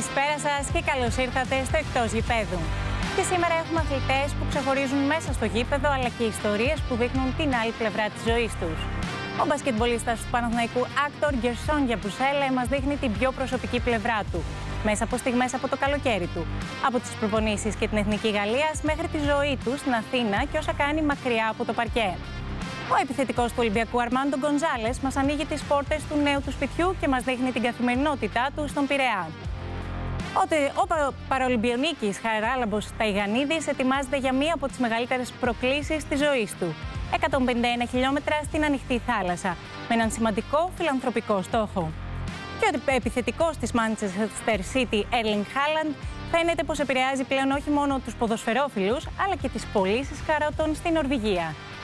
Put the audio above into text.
Καλησπέρα σας και καλώς ήρθατε στο Εκτός Γηπέδου. Και σήμερα έχουμε αθλητές που ξεχωρίζουν μέσα στο γήπεδο, αλλά και ιστορίες που δείχνουν την άλλη πλευρά της ζωής τους. Ο μπασκετμπολίστας του Παναθηναϊκού Άκτορ Γκερσόν Γιαμπουσέλε μας δείχνει την πιο προσωπική πλευρά του, μέσα από στιγμές από το καλοκαίρι του. Από τις προπονήσεις και την Εθνική Γαλλίας μέχρι τη ζωή του στην Αθήνα και όσα κάνει μακριά από το παρκέ. Ο επιθετικός του Ολυμπιακού Αρμάντο Γκονζάλες μας ανοίγει τις πόρτες του νέου του σπιτιού και μας δείχνει την καθημερινότητά του στον Πειραιά. Ο παραολυμπιονίκης Χαράλαμπος Ταϊγανίδης ετοιμάζεται για μία από τις μεγαλύτερες προκλήσεις της ζωής του. 151 χιλιόμετρα στην ανοιχτή θάλασσα, με έναν σημαντικό φιλανθρωπικό στόχο. Και ο επιθετικός της Manchester City, Erling Haaland, φαίνεται πως επηρεάζει πλέον όχι μόνο τους ποδοσφαιρόφιλους, αλλά και τις πωλήσεις καρότων στην Νορβηγία.